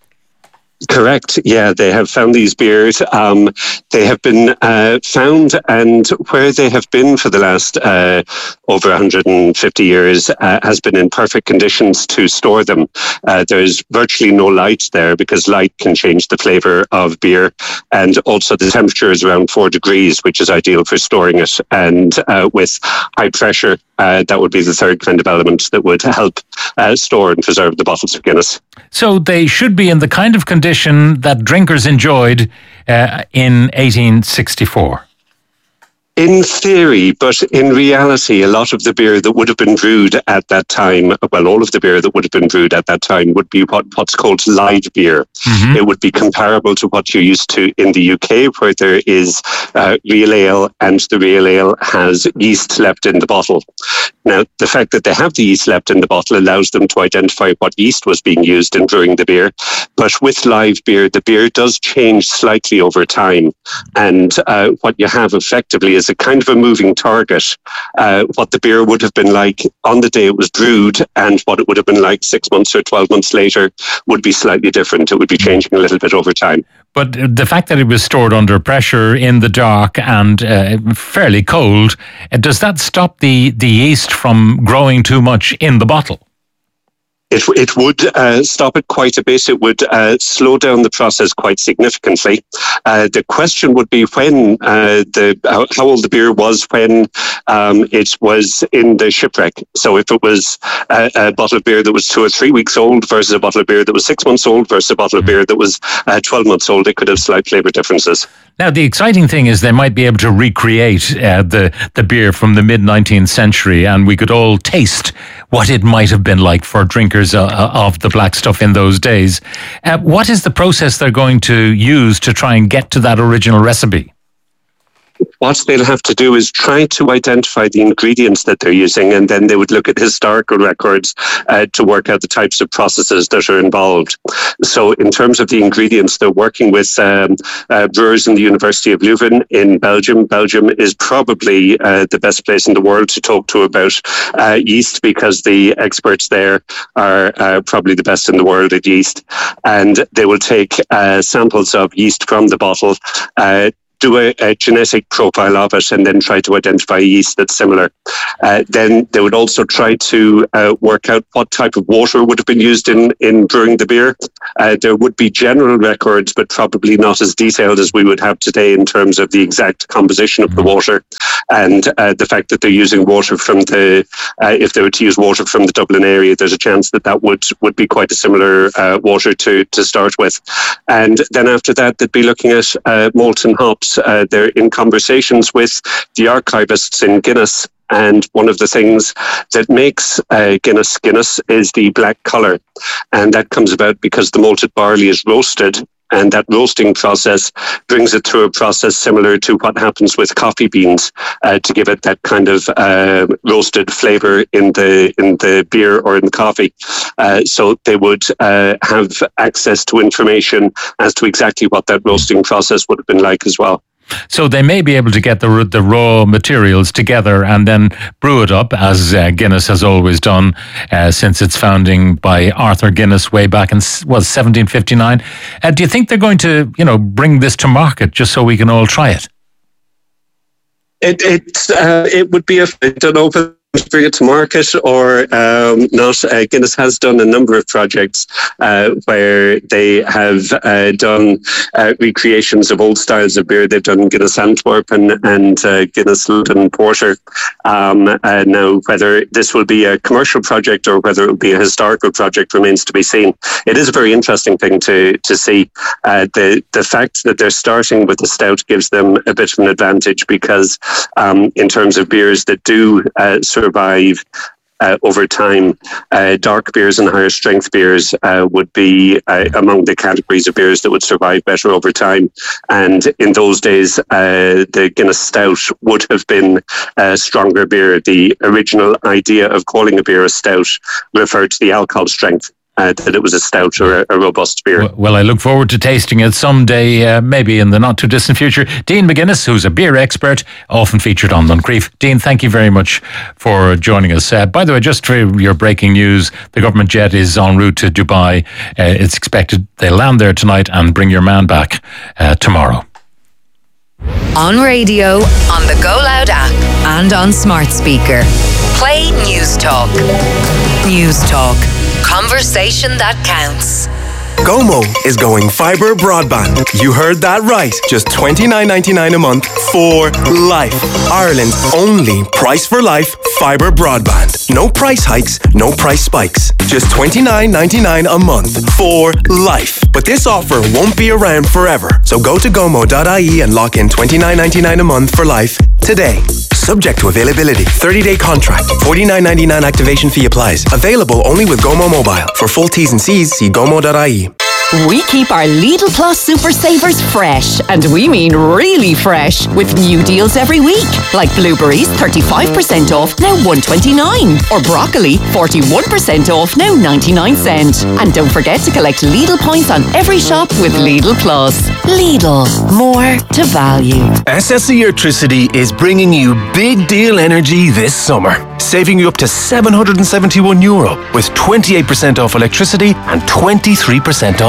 Correct. Yeah, they have found these beers. Um, they have been uh, found, and where they have been for the last uh, over one hundred fifty years uh, has been in perfect conditions to store them. Uh, there's virtually no light there because light can change the flavour of beer, and also the temperature is around four degrees, which is ideal for storing it. And uh, with high pressure, uh, that would be the third kind of element that would help uh, store and preserve the bottles of Guinness. So they should be in the kind of condition that drinkers enjoyed uh, in eighteen sixty-four. In theory, but in reality, a lot of the beer that would have been brewed at that time, well, all of the beer that would have been brewed at that time would be what, what's called live beer. Mm-hmm. It would be comparable to what you're used to in the U K, where there is uh, real ale, and the real ale has yeast left in the bottle. Now, the fact that they have the yeast left in the bottle allows them to identify what yeast was being used in brewing the beer. But with live beer, the beer does change slightly over time. And uh, what you have effectively is a kind of a moving target. Uh, what the beer would have been like on the day it was brewed and what it would have been like six months or twelve months later would be slightly different. It would be changing a little bit over time. But the fact that it was stored under pressure in the dark and uh, fairly cold, does that stop the, the yeast from growing too much in the bottle? It it would uh, stop it quite a bit. It would uh, slow down the process quite significantly. Uh, the question would be when uh, the how, how old the beer was when um, it was in the shipwreck. So if it was a, a bottle of beer that was two or three weeks old versus a bottle of beer that was six months old versus a bottle of beer that was uh, twelve months old, it could have slight flavour differences. Now, the exciting thing is they might be able to recreate uh, the, the beer from the mid-nineteenth century, and we could all taste what it might have been like for drinkers uh, of the black stuff in those days. Uh, what is the process they're going to use to try and get to that original recipe? What they'll have to do is try to identify the ingredients that they're using, and then they would look at historical records uh, to work out the types of processes that are involved. So in terms of the ingredients, they're working with um, uh, brewers in the University of Leuven in Belgium. Belgium is probably uh, the best place in the world to talk to about uh, yeast, because the experts there are uh, probably the best in the world at yeast. And they will take uh, samples of yeast from the bottle, uh, do a, a genetic profile of it, and then try to identify a yeast that's similar. Uh, then they would also try to uh, work out what type of water would have been used in, in brewing the beer. Uh, there would be general records, but probably not as detailed as we would have today in terms of the exact composition of the water. And uh, the fact that they're using water from the, uh, if they were to use water from the Dublin area, there's a chance that that would, would be quite a similar uh, water to, to start with. And then after that, they'd be looking at uh, molten hops. Uh, they're in conversations with the archivists in Guinness, and one of the things that makes uh, Guinness Guinness is the black colour, and that comes about because the malted barley is roasted, and that roasting process brings it through a process similar to what happens with coffee beans uh, to give it that kind of uh, roasted flavour in the in the beer or in the coffee. Uh, so they would uh, have access to information as to exactly what that roasting process would have been like as well. So they may be able to get the the raw materials together and then brew it up, as uh, Guinness has always done uh, since its founding by Arthur Guinness way back in was seventeen fifty-nine. Uh, do you think they're going to, you know, bring this to market just so we can all try it? It it uh, it would be a I don't know if to bring it to market or um, not. Uh, Guinness has done a number of projects uh, where they have uh, done uh, recreations of old styles of beer. They've done Guinness Antwerp and, and uh, Guinness London Porter. Um, uh, now, whether this will be a commercial project or whether it will be a historical project remains to be seen. It is a very interesting thing to to see. Uh, the, the fact that they're starting with a stout gives them a bit of an advantage, because um, in terms of beers that do uh, survive uh, over time, uh, dark beers and higher strength beers uh, would be uh, among the categories of beers that would survive better over time. And in those days, uh, the Guinness Stout would have been a stronger beer. The original idea of calling a beer a stout referred to the alcohol strength. Uh, that it was a stout or a, a robust beer. Well, well, I look forward to tasting it someday, uh, maybe in the not too distant future. Dean McGuinness, who's a beer expert, often featured on Moncrief. Dean, thank you very much for joining us. Uh, by the way, just for your breaking news, the government jet is en route to Dubai. Uh, it's expected they land there tonight and bring your man back uh, tomorrow. On radio, on the Go Loud app, and on smart speaker. Play News Talk. News Talk. Conversation that counts. Gomo is going fibre broadband. You heard that right. Just twenty-nine ninety-nine a month for life. Ireland's only price for life fibre broadband. No price hikes, no price spikes. Just twenty-nine ninety-nine a month for life. But this offer won't be around forever. So go to gomo dot I E and lock in twenty-nine ninety-nine a month for life today. Subject to availability. thirty-day contract. forty-nine ninety-nine activation fee applies. Available only with Gomo Mobile. For full T's and C's, see gomo dot I E. We keep our Lidl Plus Super Savers fresh, and we mean really fresh, with new deals every week. Like blueberries, thirty-five percent off, now one twenty-nine. Or broccoli, forty-one percent off, now ninety-nine cent. And don't forget to collect Lidl points on every shop with Lidl Plus. Lidl, more to value. S S E Electricity is bringing you big deal energy this summer, saving you up to seven hundred seventy-one euro with twenty-eight percent off electricity and twenty-three percent off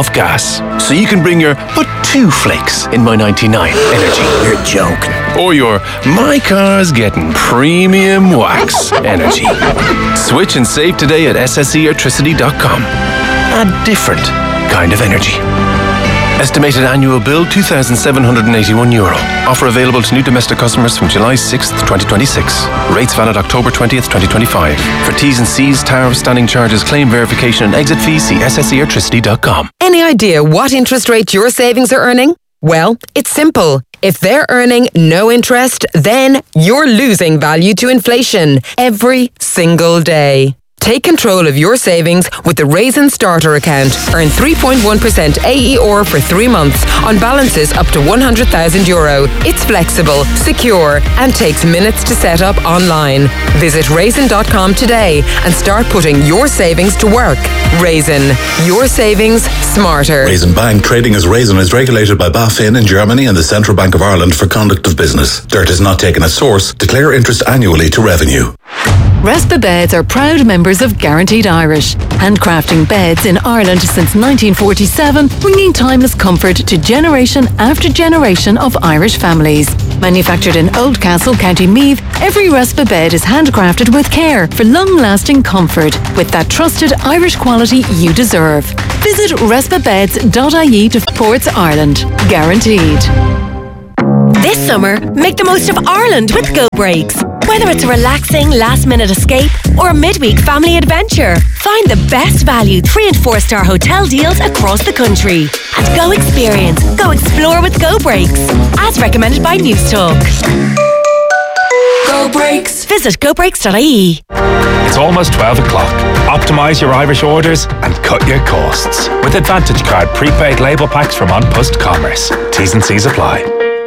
off gas, so you can bring your but two flicks in my ninety-nine energy. You're joking. Or your my car's getting premium wax energy. Switch and save today at s s e electricity dot com. A different kind of energy. Estimated annual bill two thousand seven hundred eighty-one euro. Offer available to new domestic customers from July sixth, twenty twenty-six. Rates valid October twentieth, twenty twenty-five. For T's and C's, tariff, standing charges, claim verification and exit fees, see s s e electricity dot com. Any idea what interest rate your savings are earning? Well, it's simple. If they're earning no interest, then you're losing value to inflation every single day. Take control of your savings with the Raisin Starter account. Earn three point one percent A E R for three months on balances up to one hundred thousand euro. It's flexible, secure, and takes minutes to set up online. Visit raisin dot com today and start putting your savings to work. Raisin, your savings smarter. Raisin Bank, trading as Raisin, is regulated by BaFin in Germany and the Central Bank of Ireland for conduct of business. Dirt is not taken as source. Declare interest annually to revenue. Respa Beds are proud members of Guaranteed Irish, handcrafting beds in Ireland since nineteen forty-seven, bringing timeless comfort to generation after generation of Irish families. Manufactured in Oldcastle, County Meath, every Respa bed is handcrafted with care for long-lasting comfort with that trusted Irish quality you deserve. Visit respa beds dot I E to support Ireland. Guaranteed. This summer, make the most of Ireland with Go Breaks. Whether it's a relaxing last-minute escape or a midweek family adventure, find the best value three and four star hotel deals across the country. At Go Experience, go explore with Go Breaks, as recommended by Newstalk. Go Breaks. Visit go breaks dot I E. It's almost twelve o'clock. Optimise your Irish orders and cut your costs with Advantage Card prepaid label packs from On Post Commerce. T's and C's apply.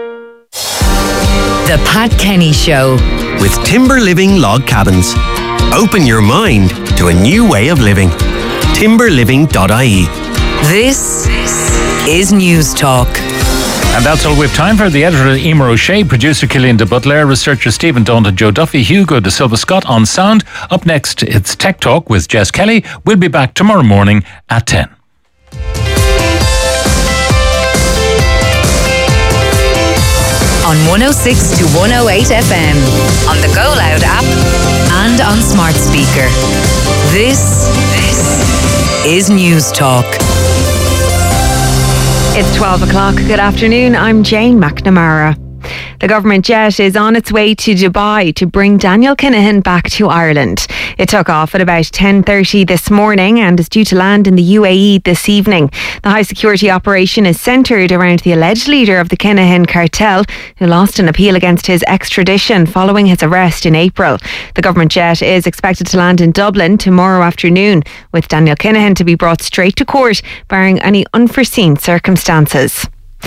The Pat Kenny Show with Timber Living Log Cabins. Open your mind to a new way of living. timber living dot I E. This is News Talk. And that's all we have time for. The editor, Emer O'Shea, producer, Killian de Butler, researcher, Stephen Daunton, Joe Duffy, Hugo de Silva Scott on sound. Up next, it's Tech Talk with Jess Kelly. We'll be back tomorrow morning at ten. On one oh six to one oh eight F M, on the Go Loud app, and on smart speaker. This, this is News Talk. It's twelve o'clock. Good afternoon. I'm Jane McNamara. The government jet is on its way to Dubai to bring Daniel Kinahan back to Ireland. It took off at about ten thirty this morning and is due to land in the U A E this evening. The high security operation is centred around the alleged leader of the Kinahan cartel, who lost an appeal against his extradition following his arrest in April. The government jet is expected to land in Dublin tomorrow afternoon, with Daniel Kinahan to be brought straight to court, barring any unforeseen circumstances.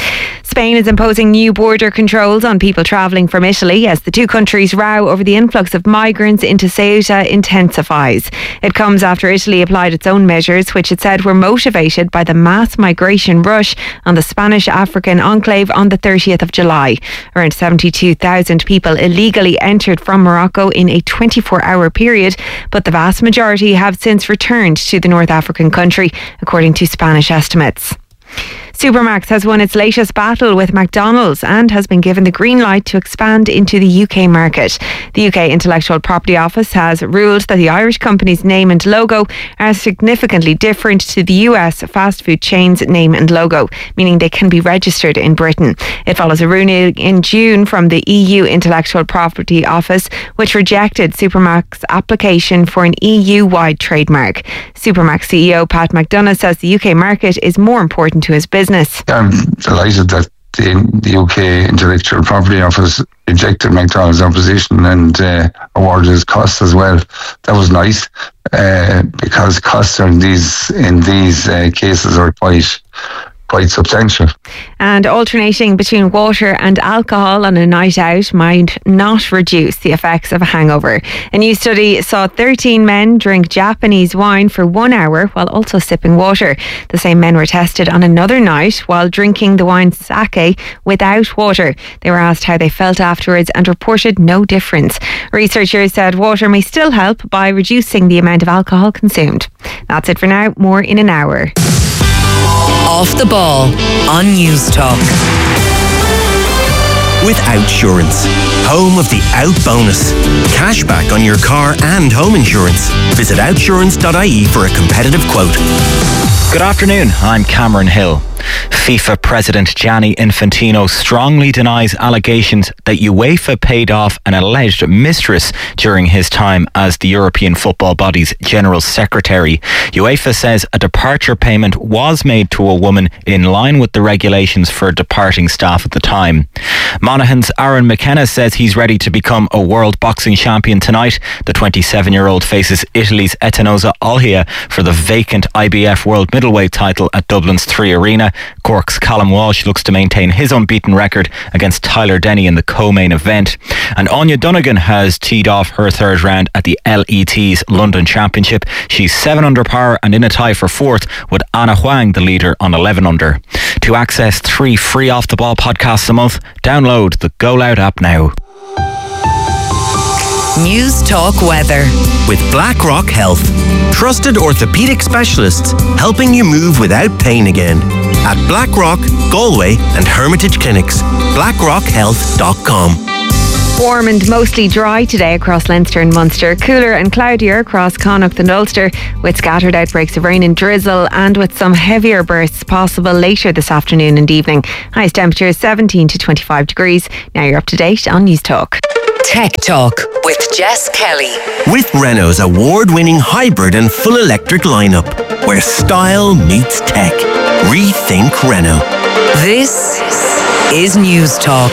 Spain is imposing new border controls on people travelling from Italy as the two countries row over the influx of migrants into Ceuta intensifies. It comes after Italy applied its own measures, which it said were motivated by the mass migration rush on the Spanish African enclave on the thirtieth of July. Around seventy-two thousand people illegally entered from Morocco in a twenty-four hour period, but the vast majority have since returned to the North African country, according to Spanish estimates. Supermax has won its latest battle with McDonald's and has been given the green light to expand into the U K market. The U K Intellectual Property Office has ruled that the Irish company's name and logo are significantly different to the U S fast food chain's name and logo, meaning they can be registered in Britain. It follows a ruling in June from the E U Intellectual Property Office, which rejected Supermax's application for an E U-wide trademark. Supermax C E O Pat McDonough says the U K market is more important to his business. I'm delighted that the, the U K Intellectual Property Office rejected McDonald's opposition and uh, awarded his costs as well. That was nice uh, because costs in these in these uh, cases are quite quite substantial. And alternating between water and alcohol on a night out might not reduce the effects of a hangover. A new study saw thirteen men drink Japanese wine for one hour while also sipping water. The same men were tested on another night while drinking the wine sake without water. They were asked how they felt afterwards and reported no difference. Researchers said water may still help by reducing the amount of alcohol consumed. That's it for now. More in an hour. Off the Ball on News Talk. With Outsurance, home of the Out Bonus. Cashback on your car and home insurance. Visit outsurance dot I E for a competitive quote. Good afternoon, I'm Cameron Hill. FIFA President Gianni Infantino strongly denies allegations that UEFA paid off an alleged mistress during his time as the European football body's General Secretary. UEFA says a departure payment was made to a woman in line with the regulations for departing staff at the time. Monaghan's Aaron McKenna says he's ready to become a world boxing champion tonight. The twenty-seven-year-old faces Italy's Etanosa Olhia for the vacant I B F World Middleweight title at Dublin's Three Arena. Cork's Callum Walsh looks to maintain his unbeaten record against Tyler Denny in the co-main event. And Anya Donegan has teed off her third round at the L E T's London Championship. She's seven under par and in a tie for fourth with Anna Huang, the leader, on eleven under. To access three free Off the Ball podcasts a month, download the Go Loud app now. News Talk Weather. With BlackRock Health. Trusted orthopedic specialists helping you move without pain again. At BlackRock, Galway and Hermitage Clinics. blackrock health dot com. Warm and mostly dry today across Leinster and Munster. Cooler and cloudier across Connacht and Ulster, with scattered outbreaks of rain and drizzle, and with some heavier bursts possible later this afternoon and evening. Highest temperature is seventeen to twenty-five degrees. Now you're up to date on News Talk. Tech Talk with Jess Kelly. With Renault's award-winning hybrid and full electric lineup, where style meets tech. Rethink Renault. This is News Talk.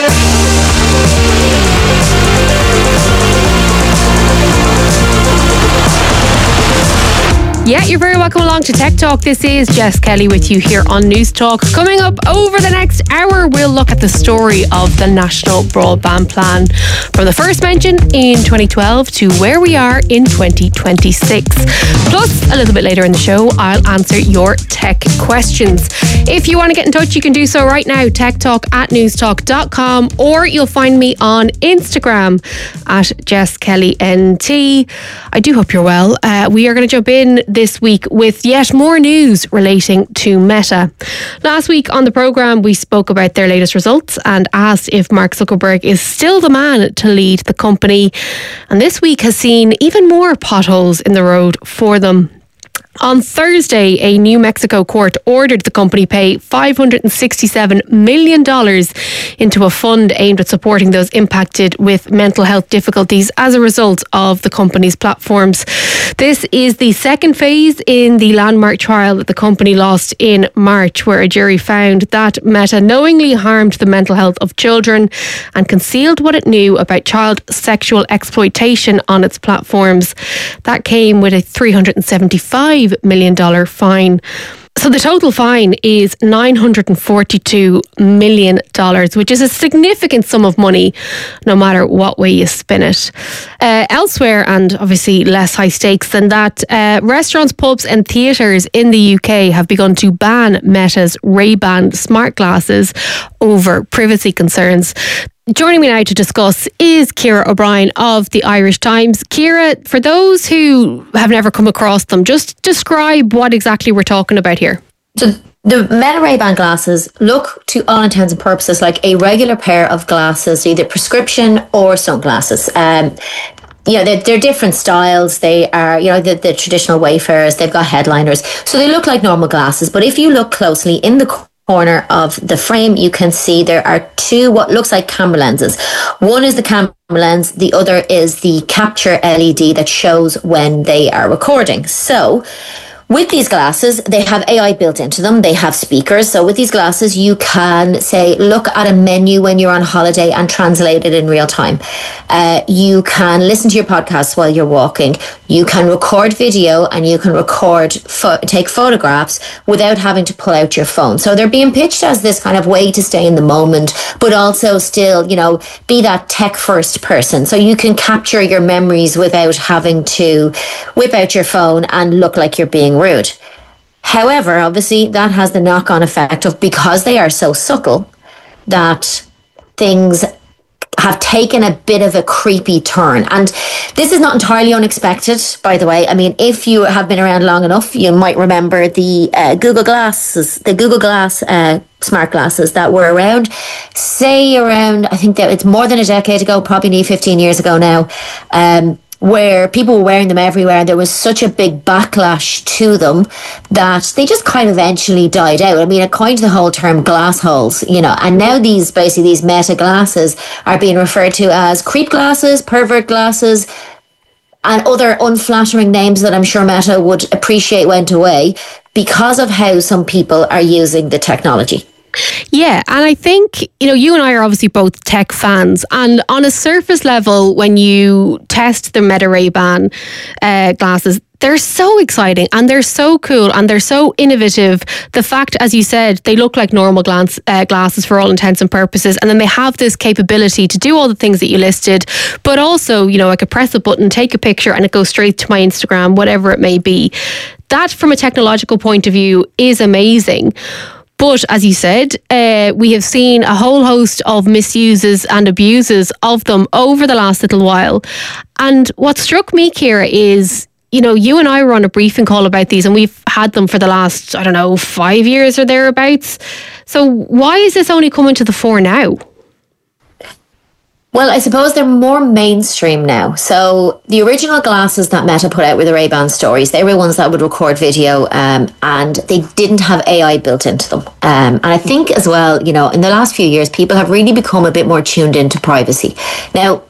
Yeah, you're very welcome along to Tech Talk. This is Jess Kelly with you here on News Talk. Coming up over the next hour, we'll look at the story of the National Broadband Plan, from the first mention in twenty twelve to where we are in twenty twenty-six. Plus, a little bit later in the show, I'll answer your tech questions. If you want to get in touch, you can do so right now, techtalk at newstalk dot com, or you'll find me on Instagram at Jess Kelly N T. I do hope you're well. Uh, we are going to jump in this week with yet more news relating to Meta. Last week on the programme, we spoke about their latest results and asked if Mark Zuckerberg is still the man to lead the company. And this week has seen even more potholes in the road for them. On Thursday, a New Mexico court ordered the company pay five hundred sixty-seven million dollars into a fund aimed at supporting those impacted with mental health difficulties as a result of the company's platforms. This is the second phase in the landmark trial that the company lost in March, where a jury found that Meta knowingly harmed the mental health of children and concealed what it knew about child sexual exploitation on its platforms. That came with a three hundred seventy-five million dollars fine. So the total fine is nine hundred forty-two million dollars, which is a significant sum of money, no matter what way you spin it. Uh, elsewhere, and obviously less high stakes than that, uh, restaurants, pubs and theatres in the U K have begun to ban Meta's Ray-Ban smart glasses over privacy concerns. Joining me now to discuss is Ciara O'Brien of the Irish Times. Ciara, for those who have never come across them, just describe what exactly we're talking about here. So the Meta Ray-Ban glasses look, to all intents and purposes, like a regular pair of glasses, either prescription or sunglasses. Um, Yeah, they're, they're different styles. They are, you know, the, the traditional wayfarers. They've got headliners. So they look like normal glasses. But if you look closely in the corner of the frame, you can see there are two what looks like camera lenses. One is the camera lens, the other is the capture L E D that shows when they are recording. So with these glasses, they have A I built into them. They have speakers. So with these glasses, you can say, look at a menu when you're on holiday and translate it in real time. Uh, you can listen to your podcasts while you're walking. You can record video and you can record, fo- take photographs without having to pull out your phone. So they're being pitched as this kind of way to stay in the moment, but also still, you know, be that tech first person. So you can capture your memories without having to whip out your phone and look like you're being rude. However, obviously that has the knock-on effect of, because they are so subtle, that things have taken a bit of a creepy turn. And this is not entirely unexpected, by the way. I mean, if you have been around long enough, you might remember the uh, Google Glasses, the Google Glass uh, smart glasses that were around, say around, I think that it's more than a decade ago, probably nearly fifteen years ago now, um, where people were wearing them everywhere. There was such a big backlash to them that they just kind of eventually died out. I mean, it coined the whole term glass holes, you know, and now these, basically these meta glasses are being referred to as creep glasses, pervert glasses, and other unflattering names that I'm sure Meta would appreciate went away because of how some people are using the technology. Yeah, and I think, you know, you and I are obviously both tech fans, and on a surface level, when you test the Meta Ray-Ban uh, glasses, they're so exciting and they're so cool and they're so innovative. The fact, as you said, they look like normal glance, uh, glasses for all intents and purposes, and then they have this capability to do all the things that you listed, but also, you know, I could press a button, take a picture, and it goes straight to my Instagram, whatever it may be. That, from a technological point of view, is amazing. But as you said, uh, we have seen a whole host of misuses and abuses of them over the last little while. And what struck me, Ciara, is, you know, you and I were on a briefing call about these, and we've had them for the last, I don't know, five years or thereabouts. So why is this only coming to the fore now? Well, I suppose they're more mainstream now. So the original glasses that Meta put out with the Ray-Ban Stories, they were ones that would record video, um, and they didn't have A I built into them. Um, and I think as well, you know, in the last few years, people have really become a bit more tuned into privacy. Now,